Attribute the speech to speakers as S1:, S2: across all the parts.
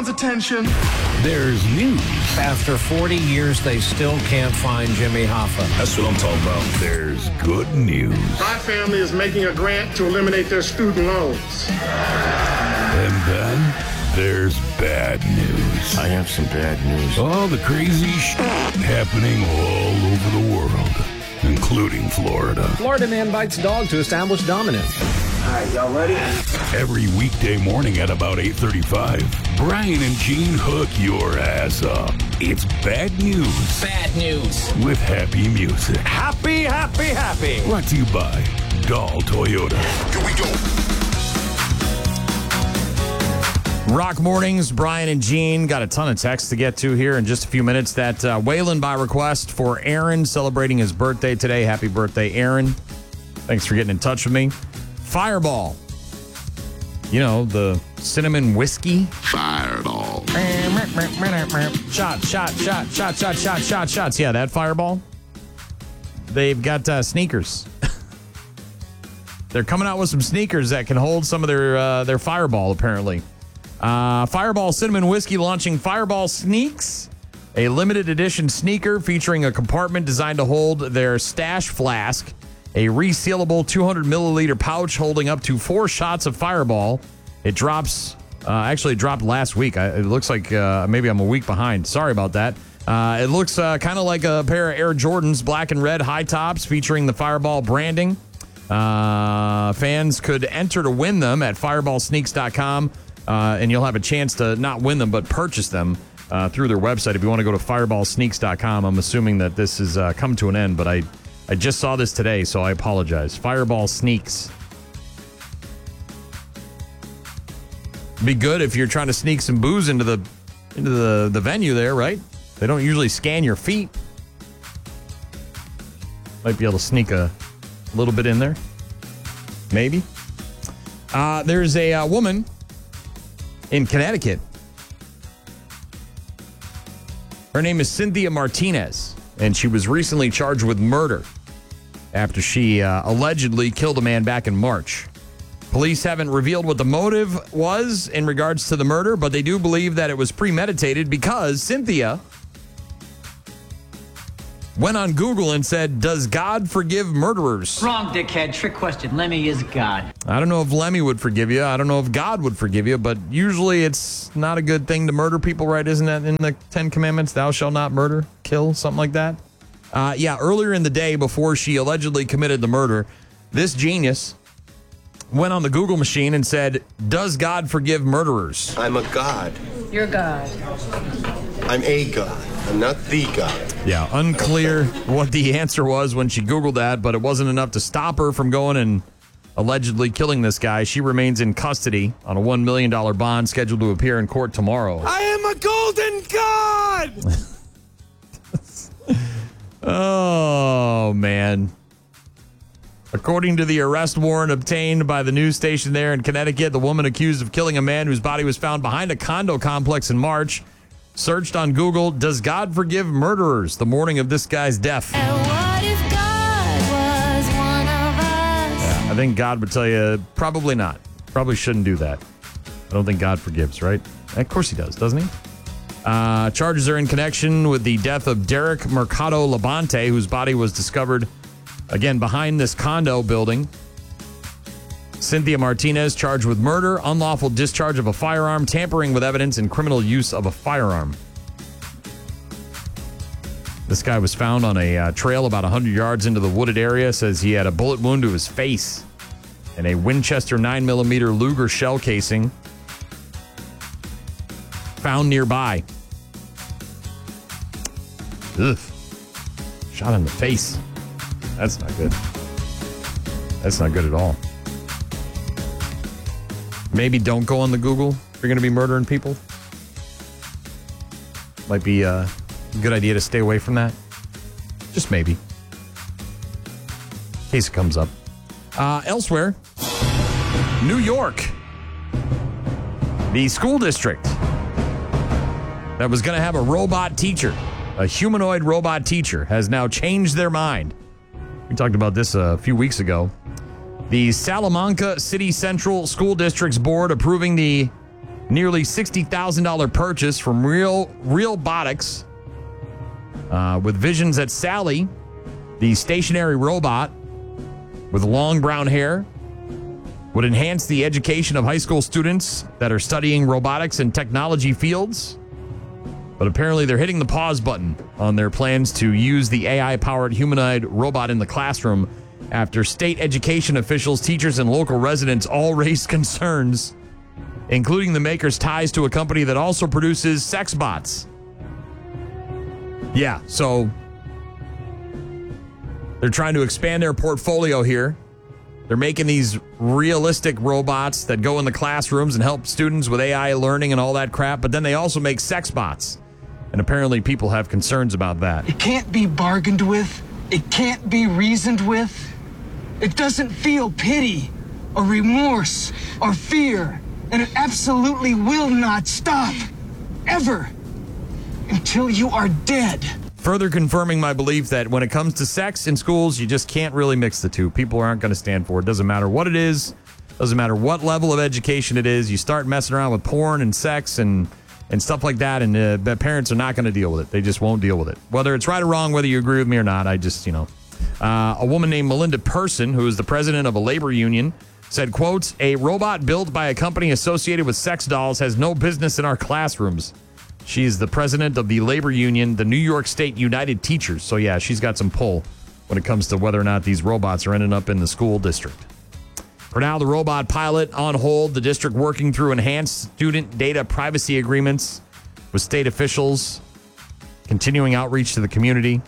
S1: everyone's attention.
S2: There's news.
S3: After 40 years, they still can't find Jimmy Hoffa.
S2: That's what I'm talking about. There's good news.
S1: My family is making a grant to eliminate their student loans.
S2: And then there's bad news.
S4: I have some bad news.
S2: All the crazy happening all over the world, including Florida.
S3: Florida man bites dog to establish dominance.
S4: All right, y'all ready?
S2: Every weekday morning at about 8:35, Brian and Gene hook your ass up. It's bad news.
S3: Bad news.
S2: With happy music.
S3: Happy, happy, happy.
S2: Brought to you by Dahl Toyota.
S1: Here we go.
S5: Rock Mornings, Brian and Gene. Got a ton of texts to get to here in just a few minutes. That Waylon by request for Aaron celebrating his birthday today. Happy birthday, Aaron. Thanks for getting in touch with me. Fireball. You know, the cinnamon whiskey.
S2: Fireball.
S5: Shots. Yeah, that Fireball. They've got sneakers. They're coming out with some sneakers that can hold some of their Fireball, apparently. Fireball Cinnamon Whiskey launching Fireball Sneaks, a limited edition sneaker featuring a compartment designed to hold their stash flask, a resealable 200 milliliter pouch holding up to 4 shots of Fireball. It drops, actually it dropped last week. It looks like maybe I'm a week behind. Sorry about that. It looks kind of like a pair of Air Jordans, black and red high tops featuring the Fireball branding. Fans could enter to win them at fireballsneaks.com. And you'll have a chance to not win them, but purchase them through their website. If you want to go to fireballsneaks.com, I'm assuming that this has come to an end, but I just saw this today, so I apologize. Fireball Sneaks. Be good if you're trying to sneak some booze into the venue there, right? They don't usually scan your feet. Might be able to sneak a little bit in there. Maybe. There's a woman in Connecticut. Her name is Cynthia Martinez, and she was recently charged with murder after she allegedly killed a man back in March. Police haven't revealed what the motive was in regards to the murder, but they do believe that it was premeditated because Cynthia went on Google and said, "Does God forgive murderers?"
S6: Wrong, dickhead. Trick question. Lemmy is God.
S5: I don't know if Lemmy would forgive you. I don't know if God would forgive you, but usually it's not a good thing to murder people, right? Isn't that in the 10 Commandments? Thou shalt not murder, kill, something like that. Earlier in the day before she allegedly committed the murder, this genius went on the Google machine and said, "Does God forgive murderers?"
S4: I'm a god.
S7: You're God.
S4: I'm a god. I'm not the god.
S5: Yeah, unclear what the answer was when she Googled that, but it wasn't enough to stop her from going and allegedly killing this guy. She remains in custody on a $1 million bond scheduled to appear in court tomorrow.
S4: I am a golden god!
S5: Oh, man. According to the arrest warrant obtained by the news station there in Connecticut, the woman accused of killing a man whose body was found behind a condo complex in March searched on Google, "Does God forgive murderers?" the morning of this guy's death.
S8: And what if God was one of us?
S5: Yeah, I think God would tell you, probably not. Probably shouldn't do that. I don't think God forgives, right? Of course he does, doesn't he? Charges are in connection with the death of Derek Mercado Labonte, whose body was discovered, again, behind this condo building. Cynthia Martinez charged with murder, unlawful discharge of a firearm, tampering with evidence, and criminal use of a firearm. This guy was found on a trail about 100 yards into the wooded area. Says he had a bullet wound to his face and a Winchester 9mm Luger shell casing found nearby. Ugh. Shot in the face. That's not good. That's not good at all. Maybe don't go on the Google if you're going to be murdering people. Might be a good idea to stay away from that. Just maybe. In case it comes up. Elsewhere, New York. The school district that was going to have a robot teacher, a humanoid robot teacher, has now changed their mind. We talked about this a few weeks ago. The Salamanca City Central School District's board approving the nearly $60,000 purchase from Realbotix with visions that Sally, the stationary robot with long brown hair, would enhance the education of high school students that are studying robotics and technology fields. But apparently they're hitting the pause button on their plans to use the AI-powered humanoid robot in the classroom after state education officials, teachers, and local residents all raised concerns, including the maker's ties to a company that also produces sex bots. Yeah, so they're trying to expand their portfolio here. They're making these realistic robots that go in the classrooms and help students with AI learning and all that crap, but then they also make sex bots. And apparently people have concerns about that.
S7: It can't be bargained with. It can't be reasoned with. It doesn't feel pity or remorse or fear. And it absolutely will not stop. Ever. Until you are dead.
S5: Further confirming my belief that when it comes to sex in schools, you just can't really mix the two. People aren't going to stand for it. Doesn't matter what it is. Doesn't matter what level of education it is. You start messing around with porn and sex and stuff like that, and parents are not going to deal with it. They just won't deal with it. Whether it's right or wrong, whether you agree with me or not, I just, a woman named Melinda Person, who is the president of a labor union, said, quote, "A robot built by a company associated with sex dolls has no business in our classrooms." She's the president of the labor union, the New York State United Teachers. So, yeah, she's got some pull when it comes to whether or not these robots are ending up in the school district. For now, the robot pilot on hold, the district working through enhanced student data privacy agreements with state officials, continuing outreach to the community.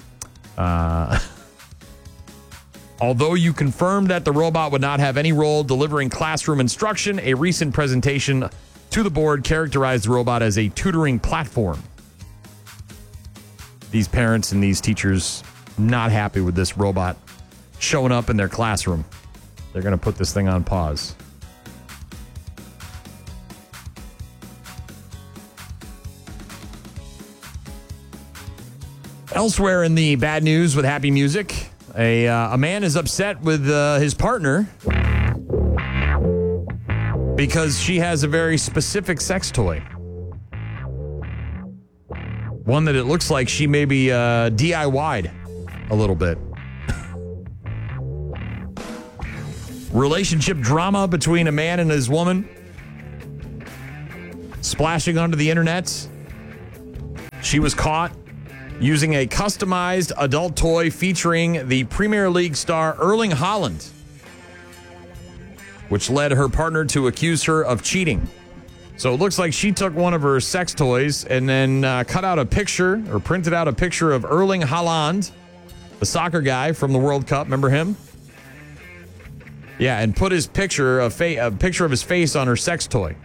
S5: Although you confirmed that the robot would not have any role delivering classroom instruction, a recent presentation to the board characterized the robot as a tutoring platform. These parents and these teachers not happy with this robot showing up in their classroom. They're going to put this thing on pause. Elsewhere in the bad news with happy music, a man is upset with his partner because she has a very specific sex toy. One that it looks like she maybe DIY'd a little bit. Relationship drama between a man and his woman splashing onto the internet. She was caught using a customized adult toy featuring the Premier League star Erling Haaland, which led her partner to accuse her of cheating. So it looks like she took one of her sex toys and then cut out a picture or printed out a picture of Erling Haaland, the soccer guy from the World Cup. Remember him? Yeah, and put his picture, a picture of his face on her sex toy.